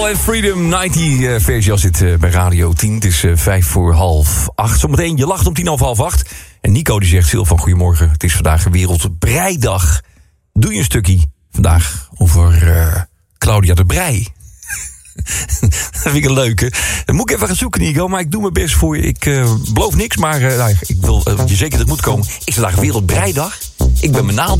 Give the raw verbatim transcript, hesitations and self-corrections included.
Adele en Freedom negentig versie als dit uh, bij Radio tien. Het is uh, vijf voor half acht. Zometeen, je lacht om tien over half acht. En Nico die zegt, Sil van goedemorgen. Het is vandaag Wereldbreidag. Doe je een stukje vandaag over uh, Claudia de Breij. Dat vind ik een leuke. Dan moet ik even gaan zoeken, Nico. Maar ik doe mijn best voor je. Ik uh, beloof niks, maar uh, nou, ik wil uh, je zeker dat het moet komen. Is vandaag Wereldbreidag. Ik ben mijn naald.